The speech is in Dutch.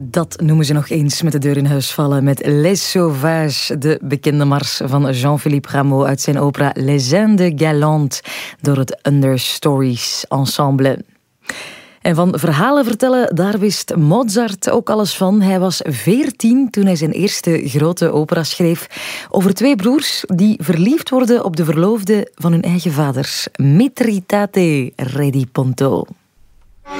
Dat noemen ze nog eens met de deur in huis vallen met Les Sauvages, de bekende mars van Jean-Philippe Rameau uit zijn opera Les Indes Galantes door het Understories Ensemble. En van verhalen vertellen, daar wist Mozart ook alles van. Hij was 14 toen hij zijn eerste grote opera schreef over twee broers die verliefd worden op de verloofde van hun eigen vaders. Mitritate Redi Ponto.